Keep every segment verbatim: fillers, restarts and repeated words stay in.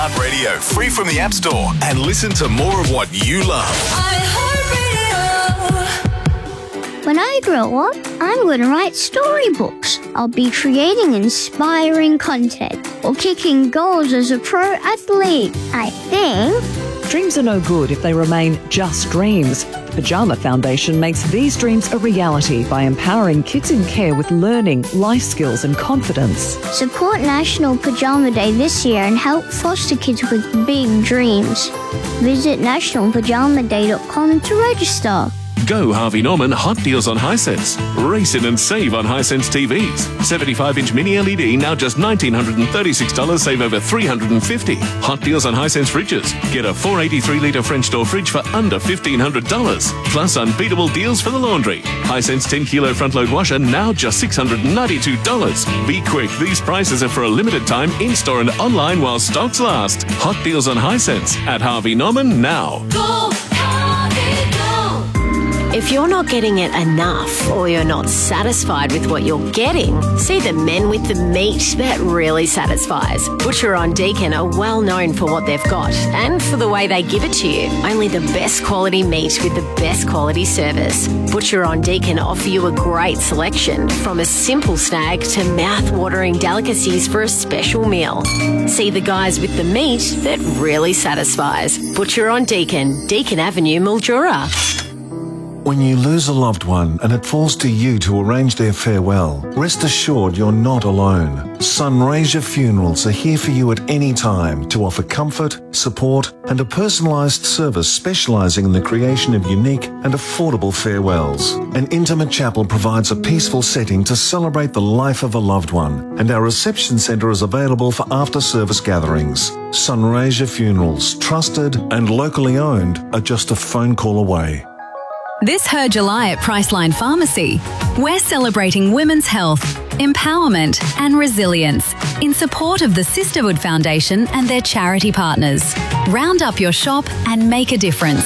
Radio, free from the App Store, and listen to more of what you love. When I grow up, I'm going to write storybooks. I'll be creating inspiring content or kicking goals as a pro athlete, I think. Dreams are no good if they remain just dreams. Pyjama Foundation makes these dreams a reality by empowering kids in care with learning, life skills and confidence. Support National Pyjama Day this year and help foster kids with big dreams. Visit national pyjama day dot com to register. Go Harvey Norman Hot Deals on Hisense. Race in and save on Hisense T Vs. seventy-five inch mini L E D now just one thousand nine hundred thirty-six dollars, save over three hundred fifty dollars. Hot Deals on Hisense fridges. Get a four eighty-three litre French door fridge for under fifteen hundred dollars. Plus unbeatable deals for the laundry. Hisense ten kilo front load washer now just six hundred ninety-two dollars. Be quick, these prices are for a limited time in-store and online while stocks last. Hot Deals on Hisense at Harvey Norman now. Go, Harvey, go. If you're not getting it enough or you're not satisfied with what you're getting, see the men with the meat that really satisfies. Butcher on Deakin are well known for what they've got and for the way they give it to you. Only the best quality meat with the best quality service. Butcher on Deakin offer you a great selection, from a simple snag to mouth-watering delicacies for a special meal. See the guys with the meat that really satisfies. Butcher on Deakin, Deakin Avenue, Mildura. When you lose a loved one and it falls to you to arrange their farewell, rest assured you're not alone. Sunraysia Funerals are here for you at any time to offer comfort, support and a personalised service specialising in the creation of unique and affordable farewells. An intimate chapel provides a peaceful setting to celebrate the life of a loved one, and our reception centre is available for after-service gatherings. Sunraysia Funerals, trusted and locally owned, are just a phone call away. This Her July at Priceline Pharmacy, we're celebrating women's health, empowerment and resilience in support of the Sisterhood Foundation and their charity partners. Round up your shop and make a difference.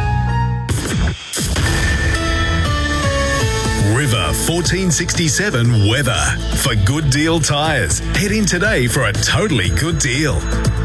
River fourteen sixty-seven weather. For Good Deal Tyres, head in today for a totally good deal.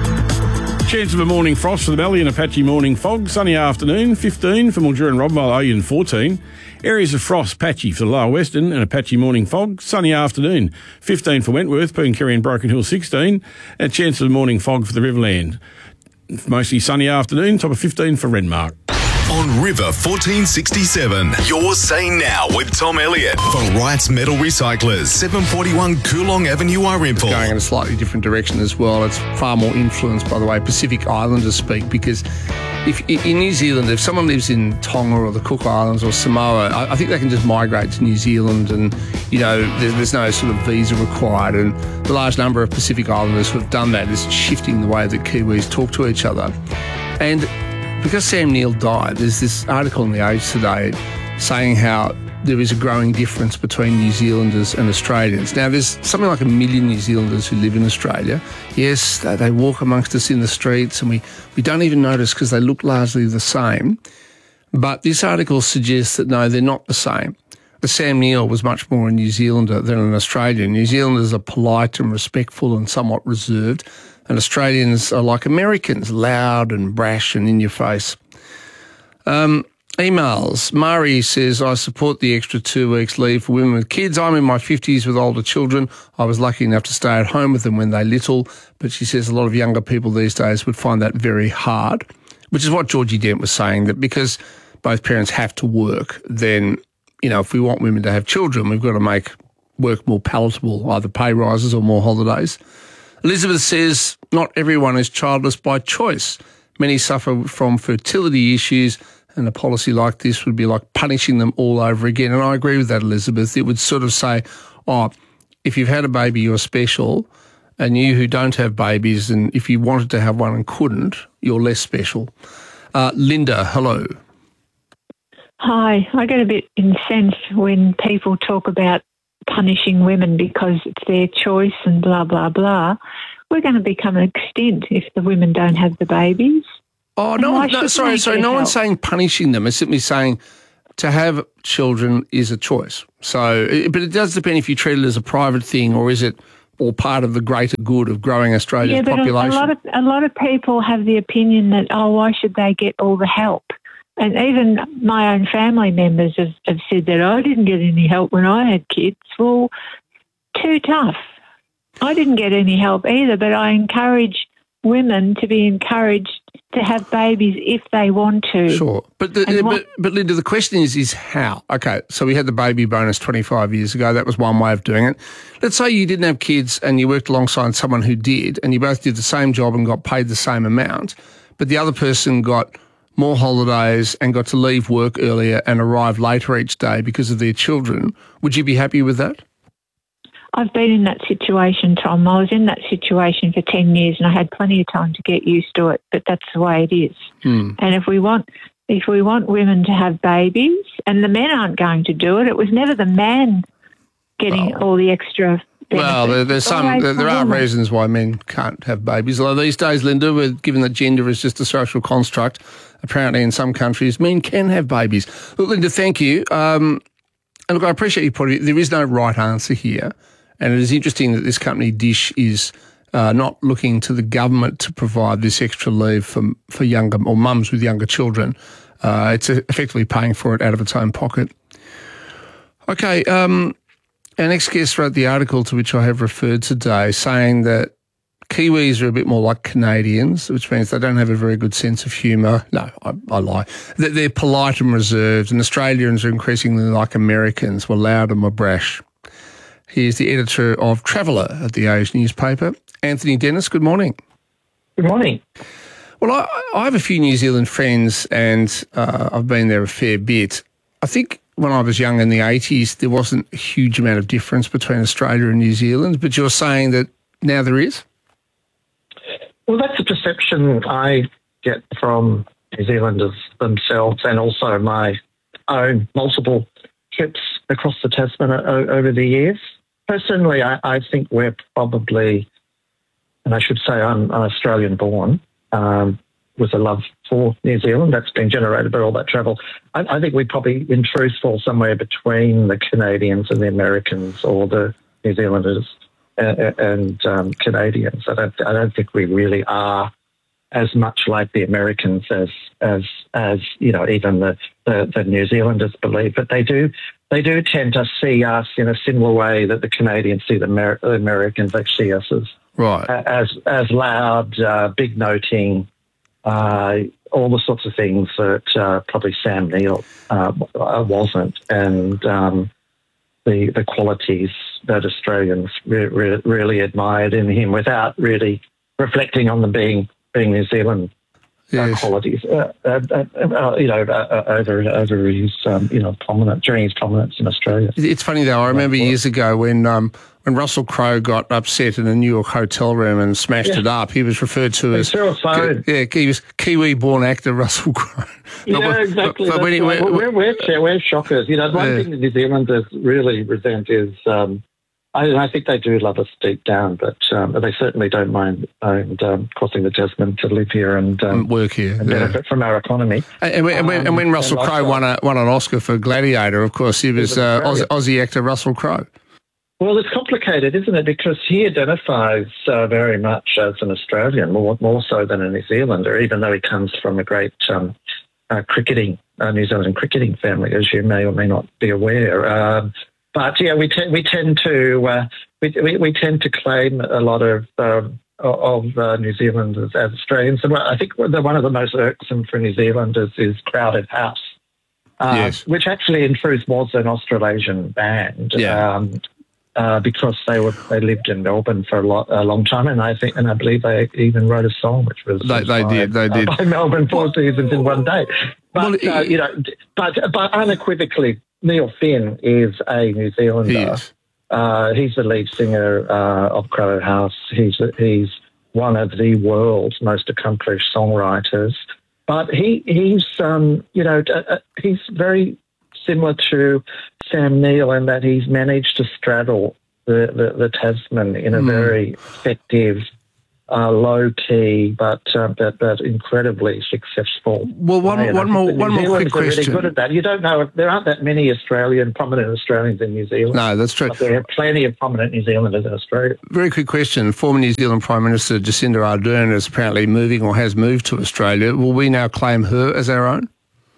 Chance of a morning frost for the Valley and a patchy morning fog. Sunny afternoon, fifteen for Mildura and Robmole, Oyen fourteen. Areas of frost, patchy for the Lower Western and a patchy morning fog. Sunny afternoon, fifteen for Wentworth, Pooncarie and Broken Hill sixteen. And a chance of a morning fog for the Riverland. Mostly sunny afternoon, top of fifteen for Renmark. On River fourteen sixty-seven, you're saying now with Tom Elliott for Wright's Metal Recyclers, seven forty-one Coolong Avenue, Irimple. Going in a slightly different direction as well. It's far more influenced by the way Pacific Islanders speak, because if in New Zealand, if someone lives in Tonga or the Cook Islands or Samoa, I, I think they can just migrate to New Zealand, and you know there's, there's no sort of visa required. And the large number of Pacific Islanders who have done that is shifting the way that Kiwis talk to each other. And because Sam Neill died, there's this article in The Age today saying how there is a growing difference between New Zealanders and Australians. Now, there's something like a million New Zealanders who live in Australia. Yes, they, they walk amongst us in the streets and we, we don't even notice because they look largely the same. But this article suggests that, no, they're not the same. The Sam Neill was much more a New Zealander than an Australian. New Zealanders are polite and respectful and somewhat reserved, and Australians are like Americans, loud and brash and in your face. Um, emails. Mari says, I support the extra two weeks leave for women with kids. I'm in my fifties with older children. I was lucky enough to stay at home with them when they're little, but she says a lot of younger people these days would find that very hard, which is what Georgie Dent was saying, that because both parents have to work, then, you know, if we want women to have children, we've got to make work more palatable, either pay rises or more holidays. Elizabeth says, not everyone is childless by choice. Many suffer from fertility issues, and a policy like this would be like punishing them all over again. And I agree with that, Elizabeth. It would sort of say, oh, if you've had a baby, you're special, and you who don't have babies, and if you wanted to have one and couldn't, you're less special. Uh, Linda, hello. Hi. I get a bit incensed when people talk about punishing women because it's their choice and blah, blah, blah. We're going to become extinct if the women don't have the babies. Oh, no, one, no sorry, sorry, no one's saying punishing them. It's simply saying to have children is a choice. So, but it does depend if you treat it as a private thing or is it or part of the greater good of growing Australia's yeah, but population. A, a lot of a lot of people have the opinion that, oh, why should they get all the help? And even my own family members have, have said that I didn't get any help when I had kids. Well, too tough. I didn't get any help either, but I encourage women to be encouraged to have babies if they want to. Sure. But, the, And but, what- but Linda, the question is, is how? Okay, so we had the baby bonus twenty-five years ago. That was one way of doing it. Let's say you didn't have kids and you worked alongside someone who did, and you both did the same job and got paid the same amount, but the other person got more holidays and got to leave work earlier and arrive later each day because of their children. Would you be happy with that? I've been in that situation, Tom. I was in that situation for ten years and I had plenty of time to get used to it, but that's the way it is. Hmm. And if we want if we want women to have babies, and the men aren't going to do it, it was never the man getting all the extra benefits. Well, there, there's It's some. always There, there the are woman. reasons why men can't have babies. Although these days, Linda, with, given that gender is just a social construct, apparently in some countries men can have babies. Look, Linda, thank you. Um, and look, I appreciate your point of view. There is no right answer here, and it is interesting that this company Dish is uh, not looking to the government to provide this extra leave for for younger or mums with younger children. Uh, it's effectively paying for it out of its own pocket. Okay. Um, Our next guest wrote the article to which I have referred today, saying that Kiwis are a bit more like Canadians, which means they don't have a very good sense of humour. No, I, I lie. That they're polite and reserved, and Australians are increasingly like Americans, were loud and were brash. He is the editor of Traveller at the Age newspaper. Anthony Dennis, good morning. Good morning. Well, I, I have a few New Zealand friends, and uh, I've been there a fair bit. I think when I was young in the eighties, there wasn't a huge amount of difference between Australia and New Zealand, but you're saying that now there is? Well, that's a perception I get from New Zealanders themselves, and also my own multiple trips across the Tasman o- over the years. Personally, I, I think we're probably, and I should say I'm, I'm Australian-born, um, with a love for New Zealand that's been generated by all that travel. I, I think we probably, in truth, fall somewhere between the Canadians and the Americans, or the New Zealanders and, and um, Canadians. I don't, I don't think we really are as much like the Americans as as as you know even the, the, the New Zealanders believe. But they do they do tend to see us in a similar way that the Canadians see the, Amer- the Americans. They see us as right as as loud, uh, big noting. Uh, all the sorts of things that uh, probably Sam Neill uh, wasn't, and um, the the qualities that Australians re- re- really admired in him, without really reflecting on them being being New Zealand uh, qualities. Uh, uh, uh, uh, you know, uh, uh, over over his um, you know prominent during his prominence in Australia. It's funny though. I remember years ago when um, when Russell Crowe got upset in a New York hotel room and smashed Yeah. it up. He was referred to He as threw a phone. yeah, he was Kiwi-born actor Russell Crowe. Yeah, But- exactly. but That's when he- right. when- we're, we're, we're, we're shockers. You know, one Yeah. thing the New Zealanders really resent is, um, I, I think they do love us deep down, but um, they certainly don't mind, mind um, crossing the Tasman to live here and um, work here and yeah. benefit from our economy. And, and, when, and when- and when Um, Russell and Crowe also- won, a, won an Oscar for Gladiator, of course, he was was uh, Aussie, brilliant. Aussie actor Russell Crowe. Well, it's complicated, isn't it? Because he identifies uh, very much as an Australian, more more so than a New Zealander, even though he comes from a great um, uh, cricketing, uh, New Zealand cricketing family, as you may or may not be aware. Um, but yeah, we tend we tend to uh, we, we we tend to claim a lot of um, of uh, New Zealanders as Australians, and I think the, one of the most irksome for New Zealanders is Crowded House. Uh, Yes. Which actually, in truth, was an Australasian band. Yeah. Um, uh, because they were they lived in Melbourne for a, lot, a long time, and I think and I believe they even wrote a song which was They- they did, they uh, did. by Melbourne Four Seasons in one day. But Well, uh, you know, but but unequivocally, Neil Finn is a New Zealander. He is. Uh, he's the lead singer uh, of Crowded House. He's he's one of the world's most accomplished songwriters. But he he's um, you know uh, he's very similar to Sam Neill in that he's managed to straddle the, the, the Tasman in a Mm. very effective uh, low key, but, uh, but but incredibly successful. Well, one, way. one more one more quick question. Really good at that. You don't know there aren't that many Australian prominent Australians in New Zealand. No, that's true. But there are plenty of prominent New Zealanders in Australia. Very quick question. Former New Zealand Prime Minister Jacinda Ardern is apparently moving or has moved to Australia. Will we now claim her as our own?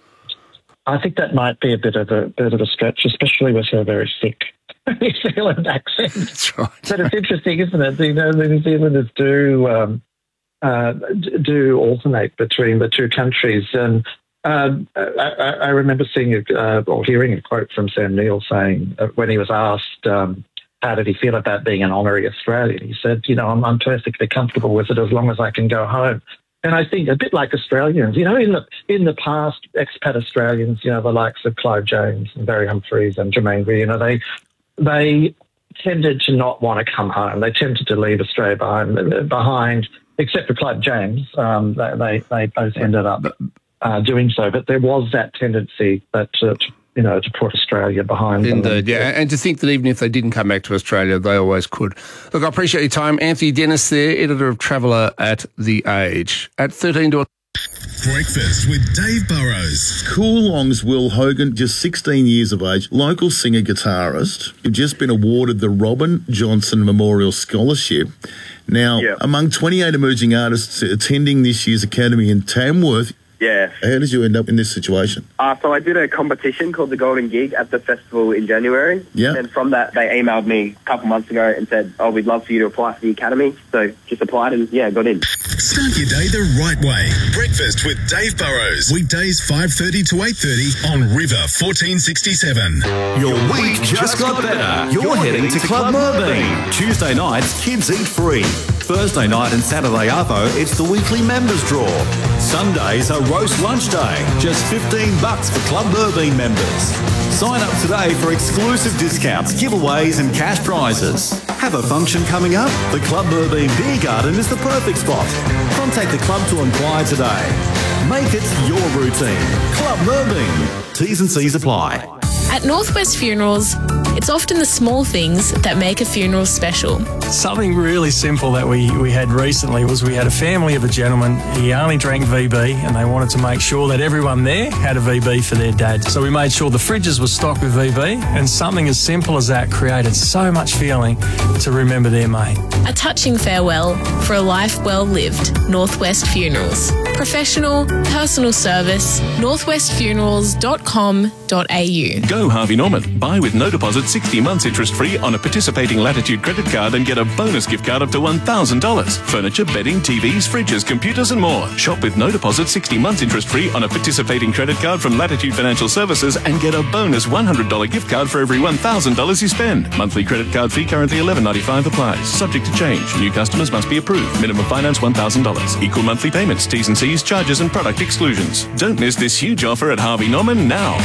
I think that might be a bit of a bit of a stretch, especially with her very thick New Zealand accent. That's right. But it's interesting, isn't it? You know, the New Zealanders do um, uh, do alternate between the two countries, and um, I, I remember seeing a, uh, or hearing a quote from Sam Neill saying uh, when he was asked um, how did he feel about being an honorary Australian, he said, "You know, I'm, I'm perfectly comfortable with it as long as I can go home." And I think a bit like Australians, you know, in the in the past, expat Australians, you know, the likes of Clive James and Barry Humphries and Jermaine Greer, you know, they they tended to not want to come home. They tended to leave Australia behind, behind except for Clive James. Um, they, they they both ended up uh, doing so. But there was that tendency that uh, to, you know, to put Australia behind them. Indeed, yeah. And to think that even if they didn't come back to Australia, they always could. Look, I appreciate your time. Anthony Dennis there, editor of Traveller at The Age. At thirteen to Breakfast with Dave Burrows. Coolong's Will Hogan, just sixteen years of age, local singer-guitarist. You've just been awarded the Robin Johnson Memorial Scholarship. Now, Yep. among twenty-eight emerging artists attending this year's Academy in Tamworth, Yeah. how did you end up in this situation? Uh, so I did a competition called the Golden Gig at the festival in January. Yeah. And from that, they emailed me a couple months ago and said, oh, we'd love for you to apply for the Academy. So just applied and, yeah, got in. Start your day the right way. Breakfast with Dave Burrows. Weekdays five thirty to eight thirty on River fourteen sixty-seven. Your week just got better. You're heading to Club Merbein. Tuesday nights, kids eat free. Thursday night and Saturday arvo, it's the weekly members draw. Sundays are roast lunch day. Just fifteen bucks for Club Merbein members. Sign up today for exclusive discounts, giveaways and cash prizes. Have a function coming up? The Club Merbein Beer Garden is the perfect spot. Contact the club to inquire today. Make it your routine. Club Merbein. T's and C's apply. At Northwest Funerals, it's often the small things that make a funeral special. Something really simple that we, we had recently was we had a family of a gentleman. He only drank V B and they wanted to make sure that everyone there had a V B for their dad. So we made sure the fridges were stocked with V B, and something as simple as that created so much feeling to remember their mate. A touching farewell for a life well lived. Northwest Funerals. Professional, personal service, northwest funerals dot com dot a u. Go Harvey Norman. Buy with no deposit sixty months interest free on a participating Latitude credit card and get a bonus gift card up to one thousand dollars. Furniture, bedding, T Vs, fridges, computers and more. Shop with no deposit sixty months interest free on a participating credit card from Latitude Financial Services and get a bonus one hundred dollars gift card for every one thousand dollars you spend. Monthly credit card fee currently eleven ninety-five applies. Subject to change. New customers must be approved. Minimum finance one thousand dollars. Equal monthly payments. T's and C's, charges and product exclusions. Don't miss this huge offer at Harvey Norman now.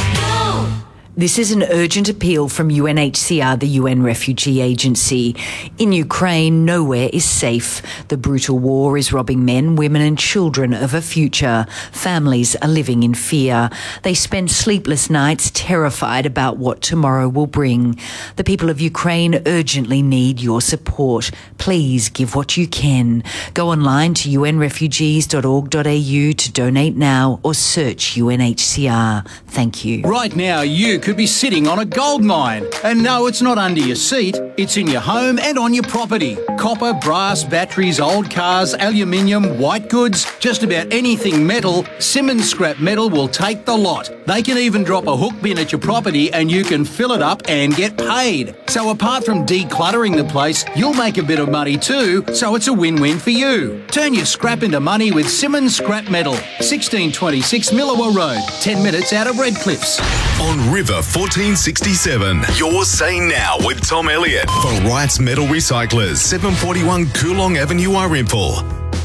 This is an urgent appeal from U N H C R, the U N Refugee Agency. In Ukraine, nowhere is safe. The brutal war is robbing men, women and children of a future. Families are living in fear. They spend sleepless nights terrified about what tomorrow will bring. The people of Ukraine urgently need your support. Please give what you can. Go online to u n refugees dot org dot a u to donate now or search U N H C R. Thank you. Right now, you could be sitting on a gold mine. And no, it's not under your seat. It's in your home and on your property. Copper, brass, batteries, old cars, aluminium, white goods, just about anything metal, Simmons Scrap Metal will take the lot. They can even drop a hook bin at your property and you can fill it up and get paid. So apart from decluttering the place, you'll make a bit of money too, so it's a win-win for you. Turn your scrap into money with Simmons Scrap Metal. sixteen twenty-six Millawa Road, ten minutes out of Redcliffs. On River fourteen sixty-seven, you're saying now with Tom Elliott for Wright's Metal Recyclers, seven forty-one Coolong Avenue, Arimple.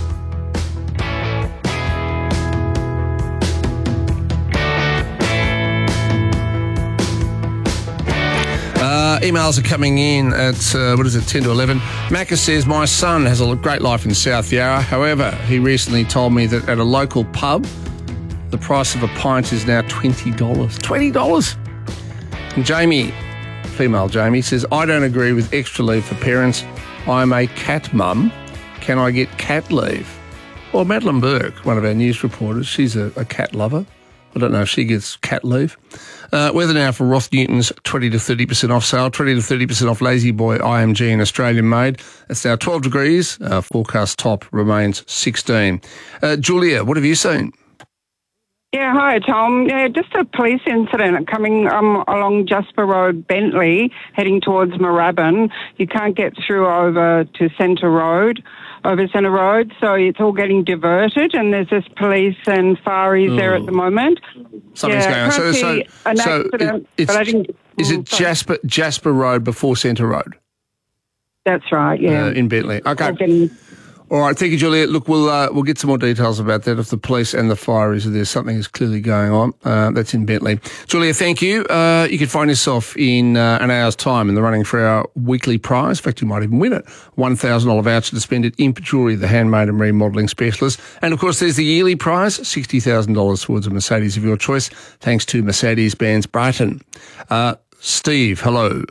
Uh, emails are coming in at, uh, what is it, ten to eleven. Macca says, my son has a great life in South Yarra. However, he recently told me that at a local pub, the price of a pint is now twenty dollars. twenty dollars! And Jamie, female Jamie, says, I don't agree with extra leave for parents. I'm a cat mum. Can I get cat leave? Well, Madeline Burke, one of our news reporters, she's a, a cat lover. I don't know if she gets cat leave. Uh, weather now for Roth Newton's twenty to thirty percent off sale, twenty to thirty percent off Lazy Boy I M G and Australian made. It's now twelve degrees. Uh, forecast top remains sixteen. Uh, Julia, what have you seen? Yeah, hi, Tom. Yeah, just a police incident coming um, along Jasper Road, Bentley, heading towards Moorabbin. You can't get through over to Centre Road, over Centre Road, so it's all getting diverted, and there's just police and fireys Oh. there at the moment. Something's yeah, going on. So, can't so, see an so accident, it- it's, but I didn't... is mm, it sorry. Jasper Jasper Road before Centre Road? That's right, yeah. Uh, in Bentley. Okay. All getting- All right, thank you, Juliet. Look, we'll uh, we'll get some more details about that if the police and the fire is there. Something is clearly going on. Uh, that's in Bentley. Julia, thank you. Uh, you can find yourself in uh, an hour's time in the running for our weekly prize. In fact, you might even win it. one thousand dollars voucher to spend at Imp Jewelry, the handmade and remodelling specialist. And, of course, there's the yearly prize, sixty thousand dollars towards a Mercedes of your choice, thanks to Mercedes-Benz Brighton. Uh, Steve, hello.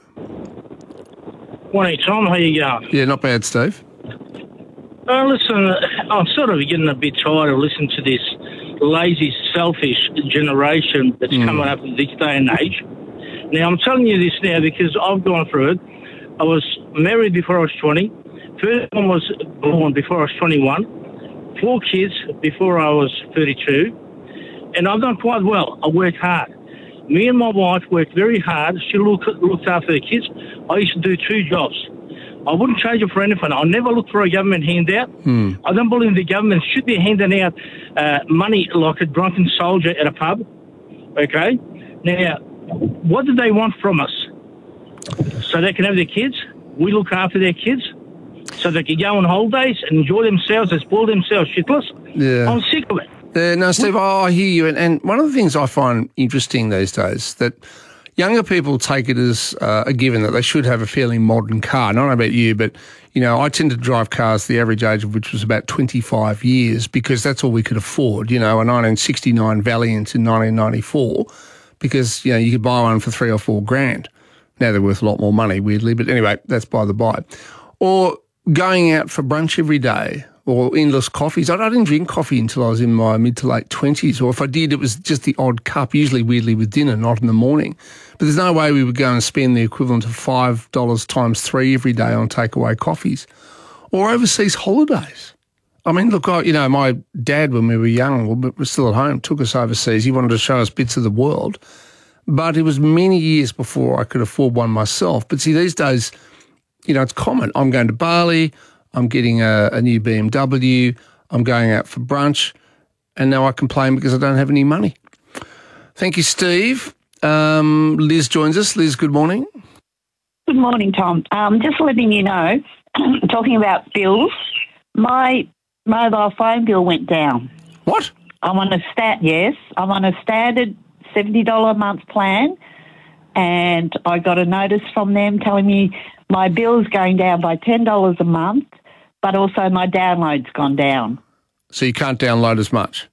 Morning, Tom. How you going? Yeah, not bad, Steve. Uh, listen, I'm sort of getting a bit tired of listening to this lazy, selfish generation that's Mm. coming up in this day and age. Now, I'm telling you this now because I've gone through it. I was married before I was twenty. First one was born before I was twenty-one. Four kids before I was thirty-two. And I've done quite well. I worked hard. Me and my wife worked very hard. She looked, looked after the kids. I used to do two jobs. I wouldn't change it for anything. I'll never look for a government handout. Hmm. I don't believe the government should be handing out uh, money like a drunken soldier at a pub. Okay? Now, what do they want from us? So they can have their kids? We look after their kids? So they can go on holidays and enjoy themselves and spoil themselves shitless? Yeah. I'm sick of it. Uh, no, Steve, I I hear you. And, and one of the things I find interesting these days that younger people take it as uh, a given that they should have a fairly modern car. I don't know about you, but, you know, I tend to drive cars the average age of which was about twenty-five years because that's all we could afford. You know, a nineteen sixty-nine Valiant in nineteen ninety-four because, you know, you could buy one for three or four grand. Now they're worth a lot more money, weirdly. But anyway, that's by the by. Or going out for brunch every day or endless coffees. I didn't drink coffee until I was in my mid to late twenties, or if I did, it was just the odd cup, usually weirdly with dinner, not in the morning. But there's no way we would go and spend the equivalent of five dollars times three every day on takeaway coffees or overseas holidays. I mean, look, I, you know, my dad, when we were young, we were still at home, took us overseas. He wanted to show us bits of the world. But it was many years before I could afford one myself. But see, these days, you know, it's common. I'm going to Bali, I'm getting a, a new B M W, I'm going out for brunch, and now I complain because I don't have any money. Thank you, Steve. Um, Liz joins us. Liz, good morning. Good morning, Tom. Um, just letting you know, talking about bills, my mobile phone bill went down. What? I'm on a stat. Yes, I'm on a standard seventy dollars a month plan, and I got a notice from them telling me my bill's going down by ten dollars a month, but also my download's gone down. So you can't download as much?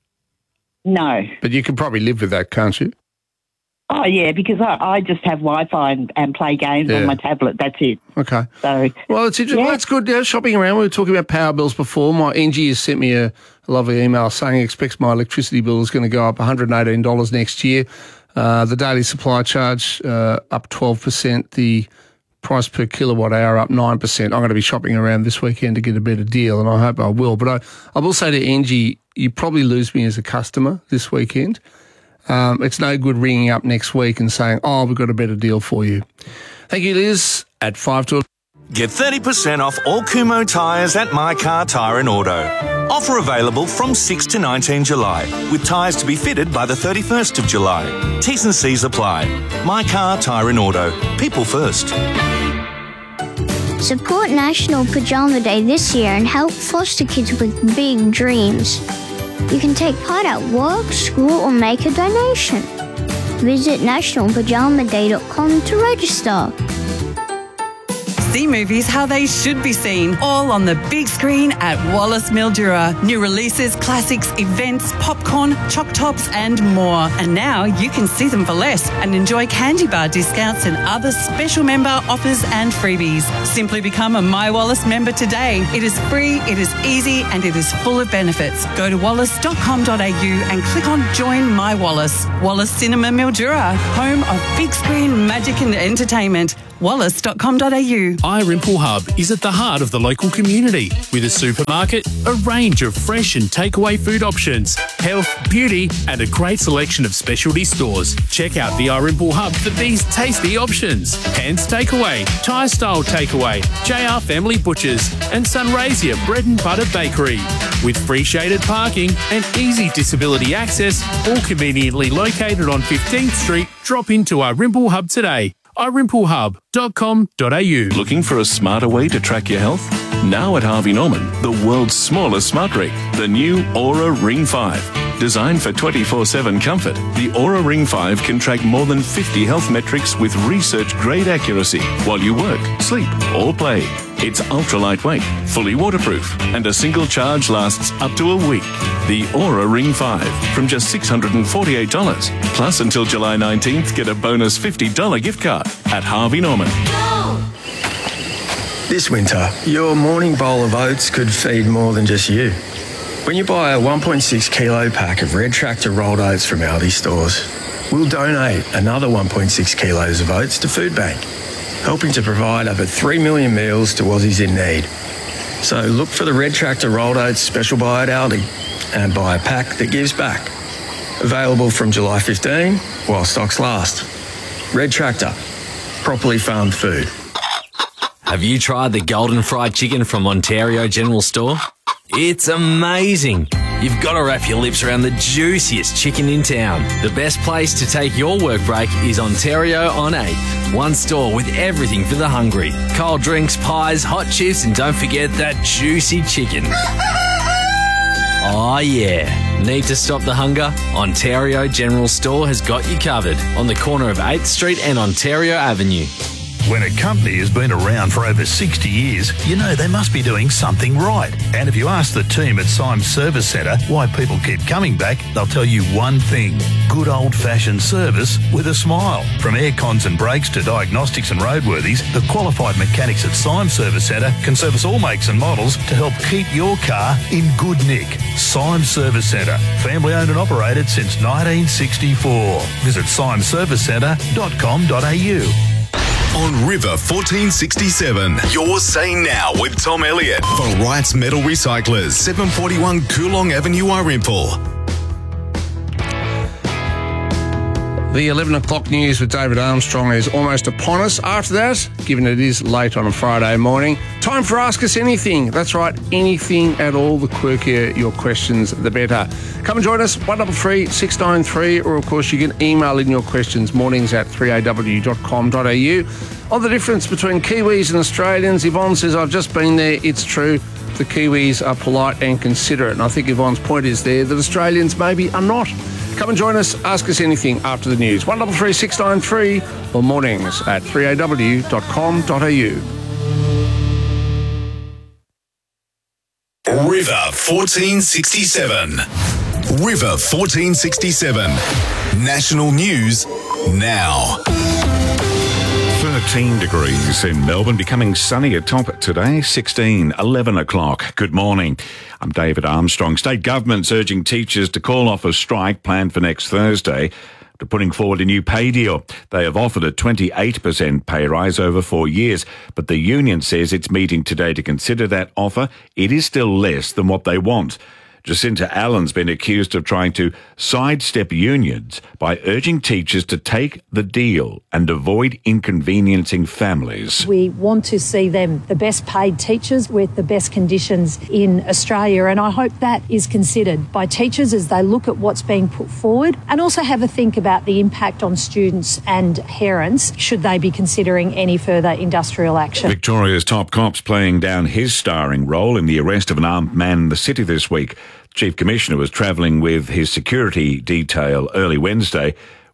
No. But you can probably live with that, can't you? Oh, yeah, because I, I just have Wi-Fi and, and play games Yeah. on my tablet. That's it. Okay. So, well, it's interesting. Yeah. Well, that's good. Yeah, shopping around. We were talking about power bills before. My Engie has sent me a, a lovely email saying he expects my electricity bill is going to go up one hundred eighteen dollars next year. Uh, the daily supply charge uh, up twelve percent. The price per kilowatt hour up nine percent. I'm going to be shopping around this weekend to get a better deal, and I hope I will. But I, I will say to Engie, you probably lose me as a customer this weekend. Um, it's no good ringing up next week and saying, oh, we've got a better deal for you. Thank you, Liz. At five to Get thirty percent off all Kumo tyres at My Car Tyre and Auto. Offer available from sixth to nineteenth July, with tyres to be fitted by the thirty-first of July. T's and C's apply. My Car Tyre and Auto. People first. Support National Pajama Day this year and help foster kids with big dreams. You can take part at work, school, or make a donation. Visit national pajama day dot com to register. See movies how they should be seen, all on the big screen at Wallace Mildura. New releases, classics, events, popcorn, choc tops and more. And now you can see them for less and enjoy candy bar discounts and other special member offers and freebies. Simply become a My Wallace member today. It is free, it is easy and it is full of benefits. Go to wallace dot com dot a u and click on Join My Wallace. Wallace Cinema Mildura, home of big screen magic and entertainment. wallace dot com dot a u. iRimple Hub is at the heart of the local community with a supermarket, a range of fresh and takeaway food options, health, beauty and a great selection of specialty stores. Check out the iRimple Hub for these tasty options: Hands Takeaway, Thai Style Takeaway, J R Family Butchers and Sunraysia Bread and Butter Bakery. With free shaded parking and easy disability access, all conveniently located on fifteenth Street, drop into iRimple Hub today. i rimple hub dot com dot a u. Looking for a smarter way to track your health? Now at Harvey Norman, the world's smallest smart ring, the new Aura Ring five. Designed for twenty-four seven comfort, the Aura Ring five can track more than fifty health metrics with research-grade accuracy while you work, sleep or play. It's ultra lightweight, fully waterproof, and a single charge lasts up to a week. The Aura Ring five from just six hundred forty-eight dollars. Plus, until July nineteenth, get a bonus fifty dollars gift card at Harvey Norman. This winter, your morning bowl of oats could feed more than just you. When you buy a one point six kilo pack of Red Tractor rolled oats from Aldi stores, we'll donate another one point six kilos of oats to Food Bank, helping to provide over three million meals to Aussies in need. So look for the Red Tractor rolled oats special buy at Aldi and buy a pack that gives back. Available from July fifteenth while stocks last. Red Tractor, properly farmed food. Have you tried the Golden Fried Chicken from Ontario General Store? It's amazing. You've got to wrap your lips around the juiciest chicken in town. The best place to take your work break is Ontario on eighth. One store with everything for the hungry. Cold drinks, pies, hot chips, and don't forget that juicy chicken. Oh yeah. Need to stop the hunger? Ontario General Store has got you covered on the corner of eighth Street and Ontario Avenue. When a company has been around for over sixty years, you know they must be doing something right. And if you ask the team at Symes Service Centre why people keep coming back, they'll tell you one thing: good old-fashioned service with a smile. From air cons and brakes to diagnostics and roadworthies, the qualified mechanics at Symes Service Centre can service all makes and models to help keep your car in good nick. Symes Service Centre, family owned and operated since nineteen sixty-four. Visit symes service centre dot com dot a u. On River fourteen sixty-seven, Your Say Now with Tom Elliott for Wrights Metal Recyclers, seven forty-one Coolong Avenue, Irimple. The eleven o'clock news with David Armstrong is almost upon us. After that, given it is late on a Friday morning, time for Ask Us Anything. That's right, anything at all. The quirkier your questions, the better. Come and join us, one double three six nine three, or of course you can email in your questions, mornings at three a w dot com dot a u. On the difference between Kiwis and Australians, Yvonne says, I've just been there, it's true. The Kiwis are polite and considerate. And I think Yvonne's point is there that Australians maybe are not. Come and join us, ask us anything after the news. one double three six nine three or mornings at three a w dot com dot a u. River fourteen sixty-seven. River fourteen sixty-seven. National news now. thirteen degrees in Melbourne, becoming sunny atop today, sixteen, eleven o'clock. Good morning. I'm David Armstrong. State government's urging teachers to call off a strike planned for next Thursday after putting forward a new pay deal. They have offered a twenty-eight percent pay rise over four years, but the union says it's meeting today to consider that offer. It is still less than what they want. Jacinta Allen's been accused of trying to sidestep unions by urging teachers to take the deal and avoid inconveniencing families. We want to see them the best paid teachers with the best conditions in Australia, and I hope that is considered by teachers as they look at what's being put forward and also have a think about the impact on students and parents should they be considering any further industrial action. Victoria's top cops playing down his starring role in the arrest of an armed man in the city this week. Chief Commissioner was travelling with his security detail early Wednesday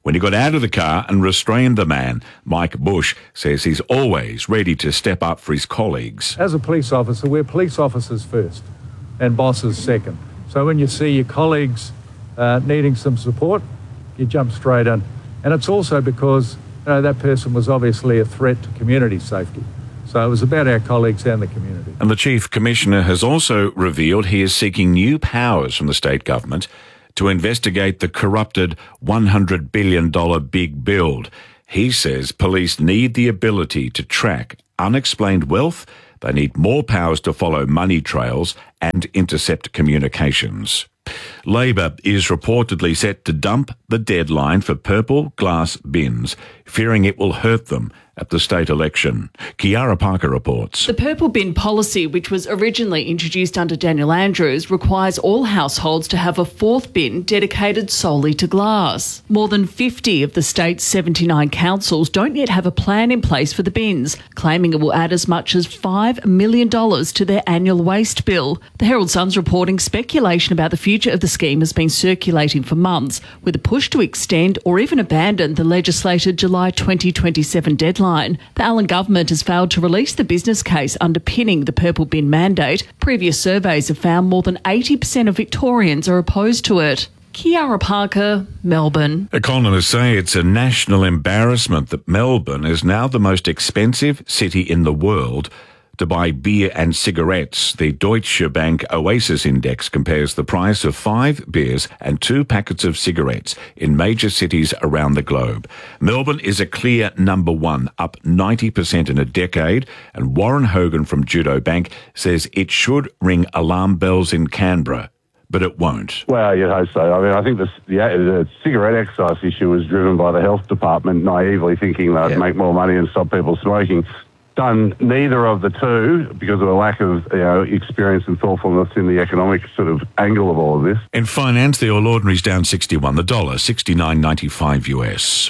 when he got out of the car and restrained the man. Mike Bush says he's always ready to step up for his colleagues. As a police officer, we're police officers first and bosses second. So when you see your colleagues uh, needing some support, you jump straight in. And it's also because you know, that person was obviously a threat to community safety. So it was about our colleagues and the community. And the Chief Commissioner has also revealed he is seeking new powers from the state government to investigate the corrupted one hundred billion dollars big build. He says police need the ability to track unexplained wealth. They need more powers to follow money trails and intercept communications. Labor is reportedly set to dump the deadline for purple glass bins, fearing it will hurt them at the state election. Kiara Parker reports. The purple bin policy, which was originally introduced under Daniel Andrews, requires all households to have a fourth bin dedicated solely to glass. More than fifty of the state's seventy-nine councils don't yet have a plan in place for the bins, claiming it will add as much as five million dollars to their annual waste bill. The Herald Sun's reporting speculation about the future of the scheme has been circulating for months, with a push to extend or even abandon the legislated July twenty twenty-seven deadline. The Allen government has failed to release the business case underpinning the purple bin mandate. Previous surveys have found more than eighty percent of Victorians are opposed to it. Kiara Parker, Melbourne. Economists say it's a national embarrassment that Melbourne is now the most expensive city in the world to buy beer and cigarettes. The Deutsche Bank Oasis Index compares the price of five beers and two packets of cigarettes in major cities around the globe. Melbourne is a clear number one, up ninety percent in a decade, and Warren Hogan from Judo Bank says it should ring alarm bells in Canberra, but it won't. Well, you'd hope so. I mean, I think the, the, the cigarette excise issue was driven by the health department naively thinking they'd yeah. make more money and stop people smoking. Done neither of the two because of a lack of you know experience and thoughtfulness in the economic sort of angle of all of this. In finance, the All Ordinary's down sixty-one, the dollar sixty-nine ninety-five U S.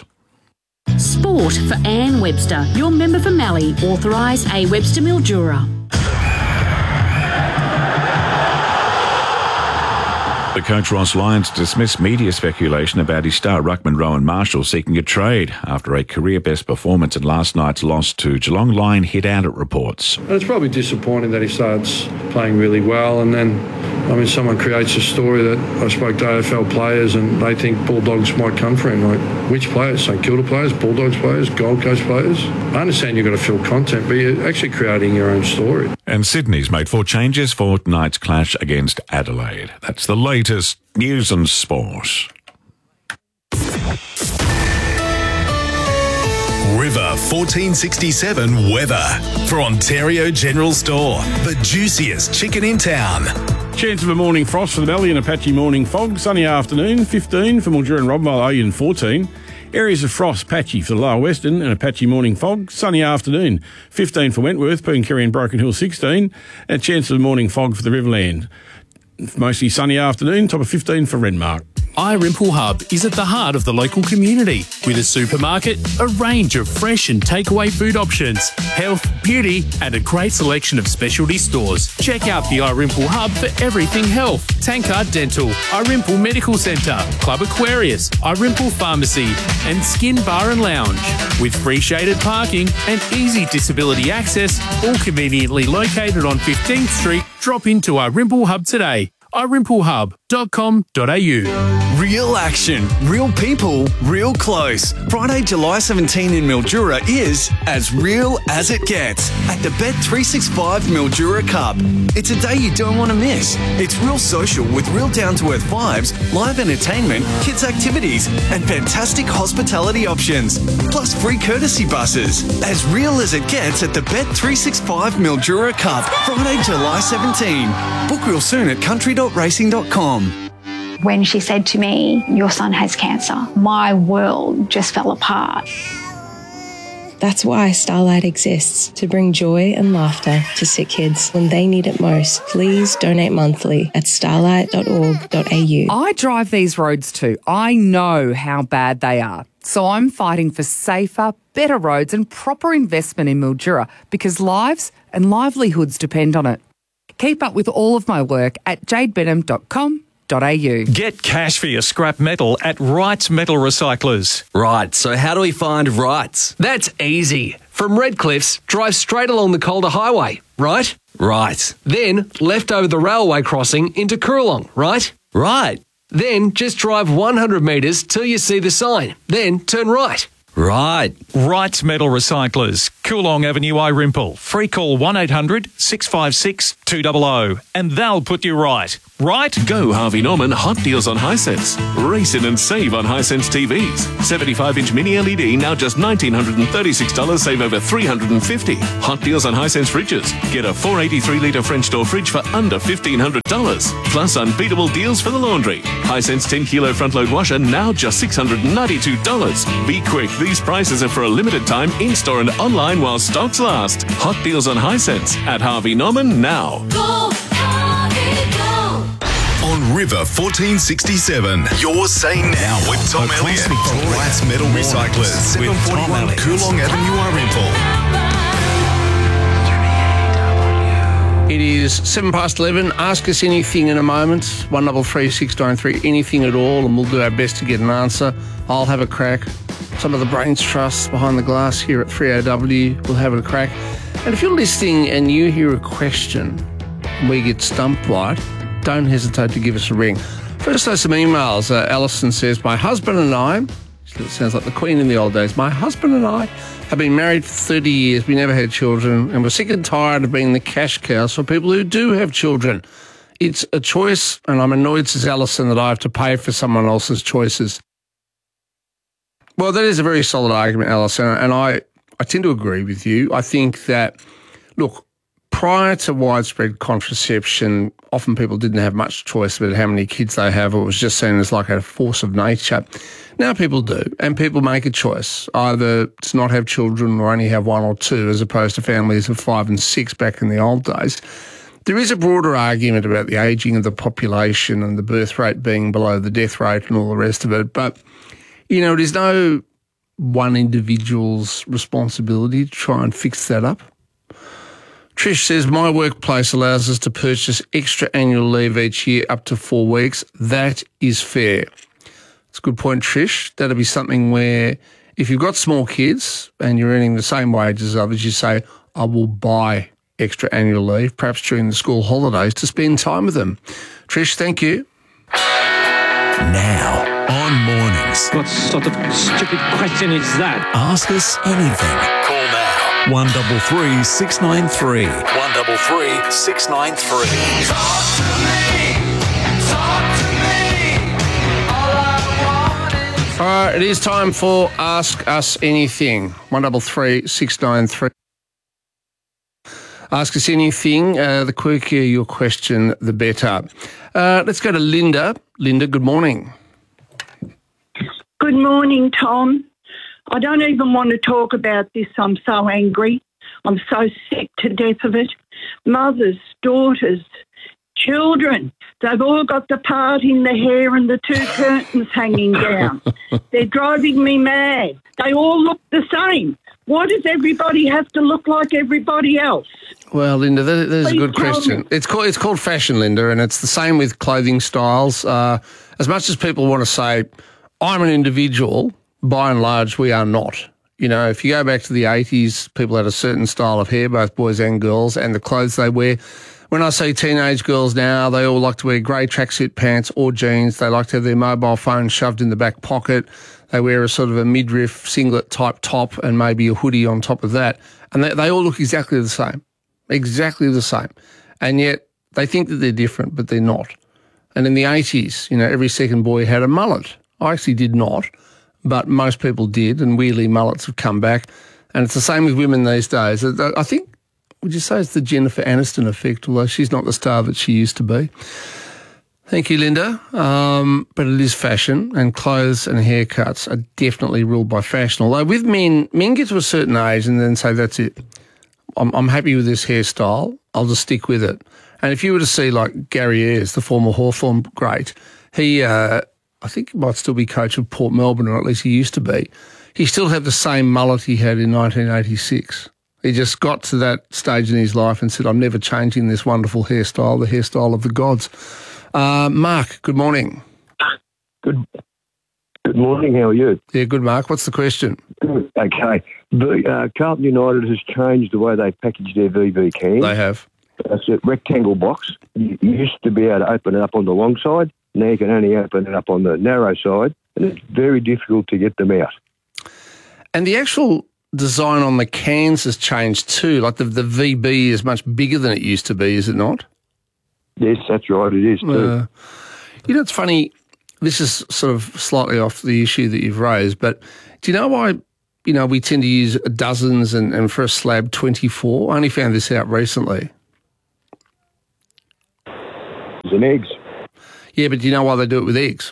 Sport for Anne Webster, your member for Mallee, authorised A Webster Mildura. The coach Ross Lyons dismissed media speculation about his star ruckman Rowan Marshall seeking a trade after a career-best performance in last night's loss to Geelong. Lyon hit out at reports. And it's probably disappointing that he starts playing really well and then, I mean, someone creates a story that I spoke to A F L players and they think Bulldogs might come for him. Like, which players? St Kilda players, Bulldogs players, Gold Coast players? I understand you've got to fill content, but you're actually creating your own story. And Sydney's made four changes for tonight's clash against Adelaide. That's the latest news and sport. River fourteen sixty-seven weather for Ontario General Store, the juiciest chicken in town. Chance of a morning frost for the Mallee and a patchy morning fog. Sunny afternoon, fifteen for Mildura and Robbenvale, Oyen fourteen. Areas of frost, patchy for the Lower Western and a patchy morning fog. Sunny afternoon, fifteen for Wentworth, Pooncarie and Broken Hill sixteen. And a chance of a morning fog for the Riverland. Mostly sunny afternoon, top of fifteen for Renmark. iRimple Hub is at the heart of the local community with a supermarket, a range of fresh and takeaway food options, health, beauty and a great selection of specialty stores. Check out the iRimple Hub for everything health. Tankard Dental, iRimple Medical Centre, Club Aquarius, iRimple Pharmacy and Skin Bar and Lounge. With free shaded parking and easy disability access, all conveniently located on fifteenth Street, drop into iRimple Hub today. i rimple hub dot com dot a u. Real action, real people, real close. Friday, July seventeenth in Mildura is as real as it gets at the Bet three sixty-five Mildura Cup. It's a day you don't want to miss. It's real social with real down-to-earth vibes, live entertainment, kids' activities, and fantastic hospitality options. Plus free courtesy buses. As real as it gets at the Bet three sixty-five Mildura Cup. Friday, July seventeenth. Book real soon at country dot racing dot com. When she said to me, "Your son has cancer," my world just fell apart. That's why Starlight exists, to bring joy and laughter to sick kids when they need it most. Please donate monthly at starlight dot org dot a u. I drive these roads too. I know how bad they are. So I'm fighting for safer, better roads and proper investment in Mildura because lives and livelihoods depend on it. Keep up with all of my work at jade benham dot com dot a u. Get cash for your scrap metal at Wrights Metal Recyclers. Right, so how do we find Wrights? That's easy. From Redcliffs, drive straight along the Calder Highway, right? Right. Then left over the railway crossing into Coorong, right? Right. Then just drive one hundred metres till you see the sign. Then turn right. Right. Wrights Metal Recyclers, Coorong Avenue, Irimple. Free call one eight hundred six five six two hundred and they'll put you right. Right? Go Harvey Norman hot deals on Hisense. Race in and save on Hisense T Vs. seventy-five inch mini L E D now just one thousand nine hundred thirty-six dollars, save over three hundred fifty dollars. Hot deals on Hisense fridges. Get a four eighty-three litre French door fridge for under fifteen hundred dollars. Plus unbeatable deals for the laundry. Hisense ten kilo front load washer now just six hundred ninety-two dollars. Be quick, these prices are for a limited time in-store and online while stocks last. Hot deals on Hisense at Harvey Norman now. Go, Harvey, go. On River fourteen sixty-seven, you're saying now with Tom Elliott from Wrights Metal Recyclers, seven forty-one Coorong Avenue, Irimple. It is seven past eleven. Ask us anything in a moment. one double three six nine three, anything at all, and we'll do our best to get an answer. I'll have a crack. Some of the brains trusts behind the glass here at three A W will have a crack. And if you're listening and you hear a question and we get stumped right, don't hesitate to give us a ring. First, there's some emails. Uh, Alison says, my husband and I, it sounds like the Queen in the old days, my husband and I have been married for thirty years. We never had children, and we're sick and tired of being the cash cows for people who do have children. It's a choice, and I'm annoyed, says Alison, that I have to pay for someone else's choices. Well, that is a very solid argument, Alison, and I, I tend to agree with you. I think that, look, prior to widespread contraception, often people didn't have much choice about how many kids they have, or it was just seen as like a force of nature. Now people do, and people make a choice, either to not have children or only have one or two, as opposed to families of five and six back in the old days. There is a broader argument about the ageing of the population and the birth rate being below the death rate and all the rest of it, but you know, it is no one individual's responsibility to try and fix that up. Trish says, my workplace allows us to purchase extra annual leave each year up to four weeks. That is fair. It's a good point, Trish. That'll be something where if you've got small kids and you're earning the same wages as others, you say, I will buy extra annual leave, perhaps during the school holidays, to spend time with them. Trish, thank you. Now on Mornings. What sort of stupid question is that? Ask us anything. Call now. one double three six nine three. one double three six nine three. Talk to me. Talk to me. All I want is... All right, it is time for Ask Us Anything. one double three six nine three. Ask us anything. Uh, the quirkier your question, the better. Uh, let's go to Linda. Linda, good morning. Good morning, Tom. I don't even want to talk about this. I'm so angry. I'm so sick to death of it. Mothers, daughters, children, they've all got the part in the hair and the two curtains hanging down. They're driving me mad. They all look the same. Why does everybody have to look like everybody else? Well, Linda, that, that is Please a good question. me. It's called it's called fashion, Linda, and it's the same with clothing styles. Uh, as much as people want to say, I'm an individual, by and large, we are not. You know, if you go back to the eighties, people had a certain style of hair, both boys and girls, and the clothes they wear. When I see teenage girls now, they all like to wear grey tracksuit pants or jeans. They like to have their mobile phone shoved in the back pocket. They wear a sort of a midriff singlet type top and maybe a hoodie on top of that. And they, they all look exactly the same, exactly the same. And yet they think that they're different, but they're not. And in the eighties, you know, every second boy had a mullet. I actually did not, but most people did, and weirdly mullets have come back. And it's the same with women these days. I think, would you say it's the Jennifer Aniston effect, although she's not the star that she used to be? Thank you, Linda. Um, but it is fashion, and clothes and haircuts are definitely ruled by fashion. Although with men, men get to a certain age and then say, that's it. I'm, I'm happy with this hairstyle. I'll just stick with it. And if you were to see like Gary Ayres, the former Hawthorn great, he, uh, I think he might still be coach of Port Melbourne, or at least he used to be. He still had the same mullet he had in nineteen eighty-six. He just got to that stage in his life and said, I'm never changing this wonderful hairstyle, the hairstyle of the gods. Uh, Mark, good morning. Good Good morning, how are you? Yeah, good, Mark. What's the question? Good. Okay. The, uh, Carlton United has changed the way they package their V B cans. They have. It's a rectangle box. You used to be able to open it up on the long side. Now you can only open it up on the narrow side, and it's very difficult to get them out. And the actual design on the cans has changed too. Like the, the V B is much bigger than it used to be, is it not? Yes, that's right, it is too. Uh, you know, it's funny, this is sort of slightly off the issue that you've raised, but do you know why, you know, we tend to use dozens and, and for a slab twenty-four? I only found this out recently. And eggs. Yeah, but do you know why they do it with eggs?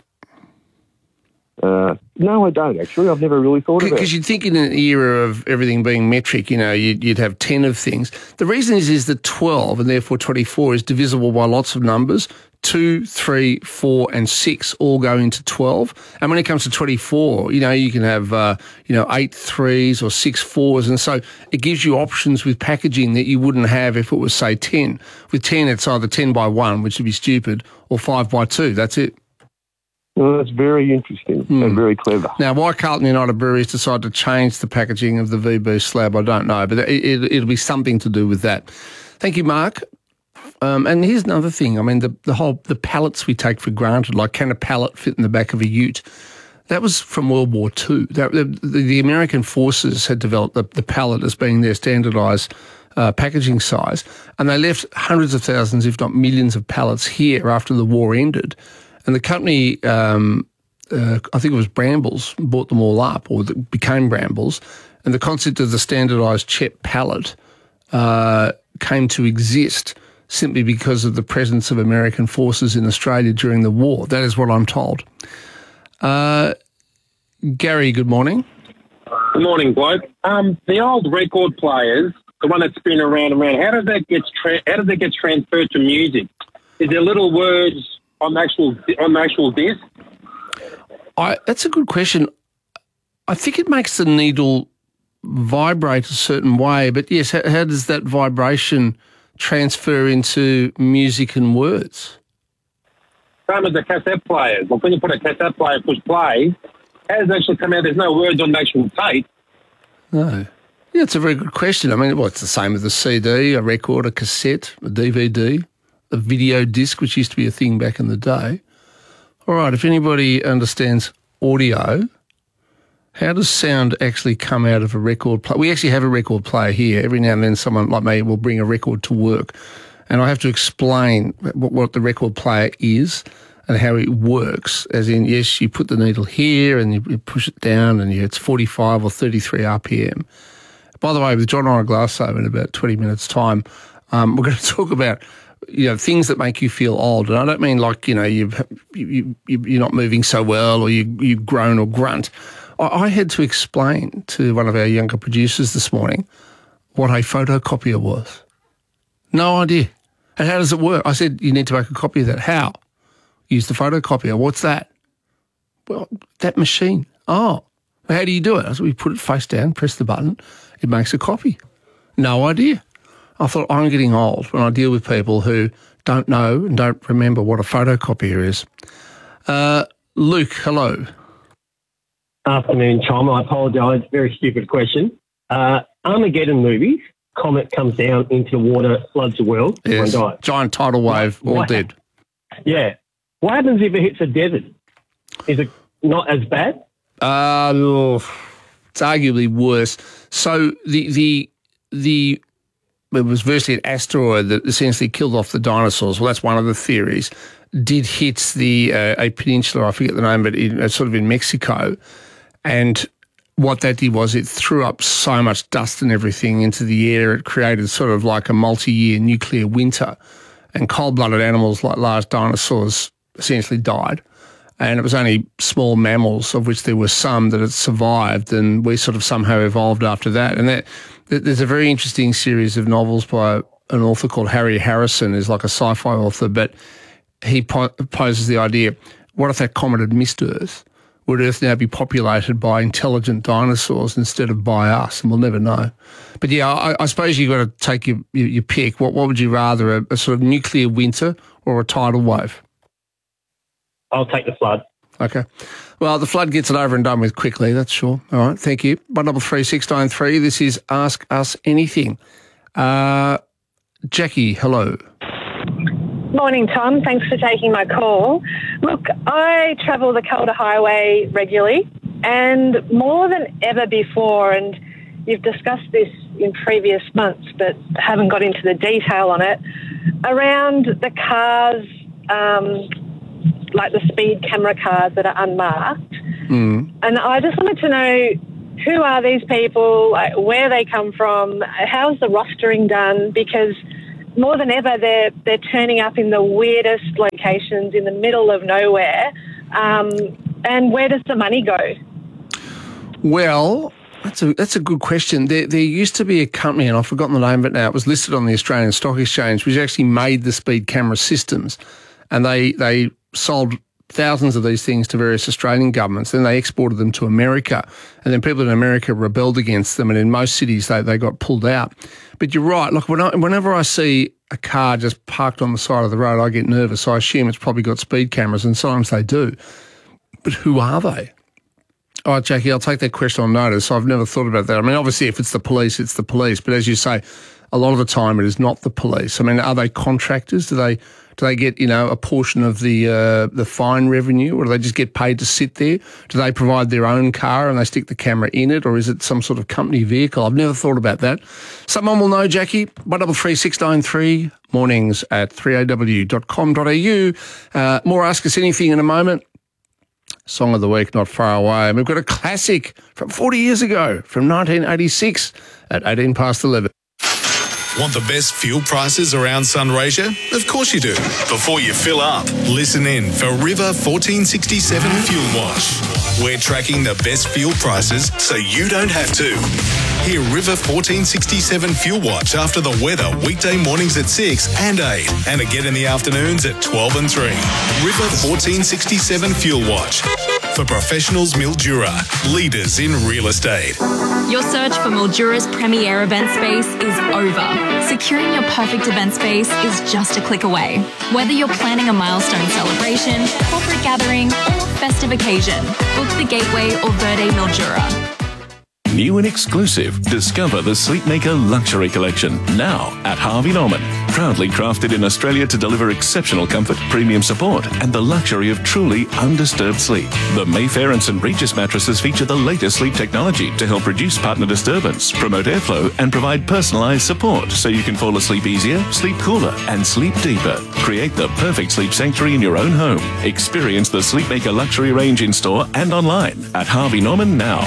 Uh, no, I don't, actually. I've never really thought of it. Because you'd think in an era of everything being metric, you know, you'd, you'd have ten of things. The reason is is that twelve, and therefore twenty-four, is divisible by lots of numbers. two, three, four, and six all go into twelve. And when it comes to twenty-four, you know, you can have, uh, you know, eight threes or six fours. And so it gives you options with packaging that you wouldn't have if it was, say, ten. With ten, it's either ten by one, which would be stupid, or five by two. That's it. Well, that's very interesting Hmm. and very clever. Now, why Carlton United Breweries decided to change the packaging of the V B slab, I don't know, but it, it, it'll be something to do with that. Thank you, Mark. Um, and here's another thing. I mean, the, the whole the pallets we take for granted, like can a pallet fit in the back of a ute? That was from World War Two. That, the, the American forces had developed the, the pallet as being their standardised uh, packaging size, and they left hundreds of thousands, if not millions, of pallets here after the war ended. And the company, um, uh, I think it was Brambles, bought them all up, or it became Brambles, and the concept of the standardised CHEP pallet uh, came to exist simply because of the presence of American forces in Australia during the war. That is what I'm told. Uh, Gary, good morning. Good morning, bloke. Um, the old record players, the one that's been around and around, how does that get tra- how does that get transferred to music? Is there little words on the actual on the actual disc? I, that's a good question. I think it makes the needle vibrate a certain way, but yes, how, how does that vibration transfer into music and words? Same as the cassette players. Like when you put a cassette player, push play, how does it actually come out? There's no words on the actual tape. No. Yeah, it's a very good question. I mean, well, it's the same with a C D, a record, a cassette, a D V D, a video disc, which used to be a thing back in the day. All right, if anybody understands audio, how does sound actually come out of a record player? We actually have a record player here. Every now and then someone like me will bring a record to work, and I have to explain what, what the record player is and how it works, as in, yes, you put the needle here and you, you push it down and you, it's forty-five or thirty-three R P M. By the way, with John Oraglasso in about twenty minutes' time, um, we're going to talk about, you know, things that make you feel old. And I don't mean like, you know, you've, you, you, you're not moving so well or you, you've groan or grunt. I, I had to explain to one of our younger producers this morning what a photocopier was. No idea. And how does it work? I said, you need to make a copy of that. How? Use the photocopier. What's that? Well, that machine. Oh, well, how do you do it? I said, we put it face down, press the button, it makes a copy. No idea. I thought, I'm getting old when I deal with people who don't know and don't remember what a photocopier is. Uh, Luke, hello. Afternoon, Tom. I apologise. Very stupid question. Uh, Armageddon movies, comet comes down into the water, floods the world, Yes, everyone dies. giant tidal wave, all What- dead. Yeah. What happens if it hits a desert? Is it not as bad? Uh, oh, it's arguably worse. So the the the it was virtually an asteroid that essentially killed off the dinosaurs. Well, that's one of the theories. Did hit the uh, a peninsula, I forget the name, but in, uh, sort of in Mexico, and what that did was it threw up so much dust and everything into the air. It created sort of like a multi-year nuclear winter, and cold-blooded animals like large dinosaurs essentially died. And it was only small mammals, of which there were some that had survived, and we sort of somehow evolved after that. And that, there's a very interesting series of novels by an author called Harry Harrison, who's like a sci-fi author, but he po- poses the idea, what if that comet had missed Earth? Would Earth now be populated by intelligent dinosaurs instead of by us? And we'll never know. But yeah, I, I suppose you've got to take your, your, your pick. What, what would you rather, a, a sort of nuclear winter or a tidal wave? I'll take the flood. Okay. Well, the flood gets it over and done with quickly, that's sure. All right, thank you. one double three six nine three, this is Ask Us Anything. Uh, Jackie, hello. Morning, Tom. Thanks for taking my call. Look, I travel the Calder Highway regularly, and more than ever before, and you've discussed this in previous months but haven't got into the detail on it, around the cars, um, like the speed camera cars that are unmarked. Mm. And I just wanted to know, who are these people, like, where they come from, how's the rostering done? Because more than ever, they're they're turning up in the weirdest locations in the middle of nowhere. Um, and where does the money go? Well, that's a that's a good question. There there used to be a company, and I've forgotten the name of it now. It was listed on the Australian Stock Exchange, which actually made the speed camera systems, and they they sold thousands of these things to various Australian governments. Then they exported them to America, and then people in America rebelled against them, and in most cities they, they got pulled out. But you're right. Look, when I, whenever I see a car just parked on the side of the road, I get nervous. I assume it's probably got speed cameras, and sometimes they do. But who are they? All right, Jackie, I'll take that question on notice. I've never thought about that. I mean, obviously, if it's the police, it's the police. But as you say, a lot of the time it is not the police. I mean, are they contractors? Do they do they get, you know, a portion of the uh, the fine revenue, or do they just get paid to sit there? Do they provide their own car and they stick the camera in it, or is it some sort of company vehicle? I've never thought about that. Someone will know, Jackie. one double three six nine three, mornings at three a w dot com dot a u. Uh, more Ask Us Anything in a moment. Song of the week, not far away. And we've got a classic from forty years ago, from nineteen eighty-six at eighteen past eleven. Want the best fuel prices around Sunraysia? Of course you do. Before you fill up, listen in for River fourteen sixty-seven Fuel Watch. We're tracking the best fuel prices so you don't have to. Hear River fourteen sixty-seven Fuel Watch after the weather weekday mornings at six and eight, and again in the afternoons at twelve and three. River fourteen sixty-seven Fuel Watch. For professionals, Mildura, leaders in real estate. Your search for Mildura's premier event space is over. Securing your perfect event space is just a click away. Whether you're planning a milestone celebration, corporate gathering, or festive occasion, book the Gateway or Verde Mildura. New and exclusive, discover the Sleepmaker Luxury Collection, now at Harvey Norman. Proudly crafted in Australia to deliver exceptional comfort, premium support, and the luxury of truly undisturbed sleep. The Mayfair and St Regis mattresses feature the latest sleep technology to help reduce partner disturbance, promote airflow, and provide personalised support so you can fall asleep easier, sleep cooler, and sleep deeper. Create the perfect sleep sanctuary in your own home. Experience the Sleepmaker Luxury range in store and online at Harvey Norman now.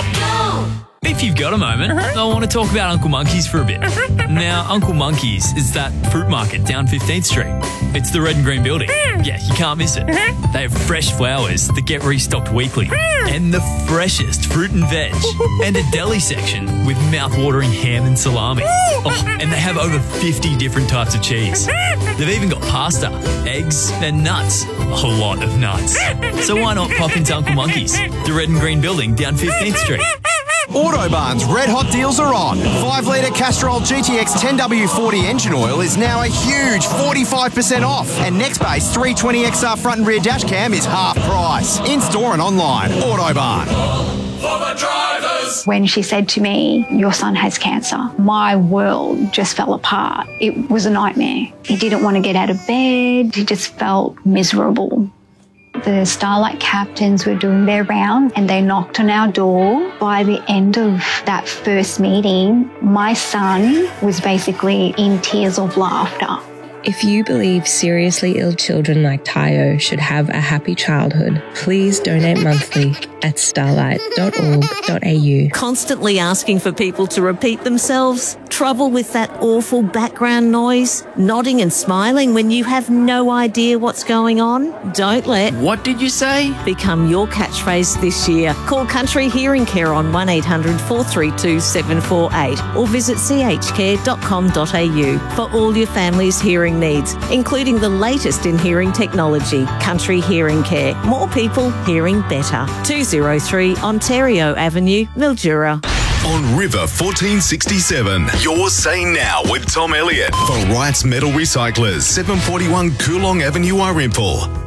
If you've got a moment, I want to talk about Uncle Monkey's for a bit. Now, Uncle Monkey's is that fruit market down fifteenth street. It's the red and green building. Yeah, you can't miss it. They have fresh flowers that get restocked weekly, and the freshest fruit and veg, and a deli section with mouth-watering ham and salami. Oh, and they have over fifty different types of cheese. They've even got pasta, eggs, and nuts. A lot of nuts. So why not pop into Uncle Monkey's, the red and green building down fifteenth street? Autobarn's red hot deals are on. five litre Castrol G T X ten W forty engine oil is now a huge forty-five percent off. And Nextbase three twenty X R front and rear dash cam is half price. In store and online. Autobarn. For the drivers. When she said to me, your son has cancer, my world just fell apart. It was a nightmare. He didn't want to get out of bed. He just felt miserable. The Starlight captains were doing their round and they knocked on our door. By the end of that first meeting, my son was basically in tears of laughter. If you believe seriously ill children like Tayo should have a happy childhood, please donate monthly at starlight dot org dot a u. Constantly asking for people to repeat themselves? Trouble with that awful background noise? Nodding and smiling when you have no idea what's going on? Don't let "What did you say?" become your catchphrase this year. Call Country Hearing Care on one eight hundred four three two seven four eight or visit c h care dot com dot a u for all your family's hearing needs, including the latest in hearing technology. Country Hearing Care. More people hearing better. two oh three Ontario Avenue, Mildura. On River fourteen sixty-seven, you're saying now with Tom Elliott for Wright's Metal Recyclers, seven forty-one Coolong Avenue, Irimple.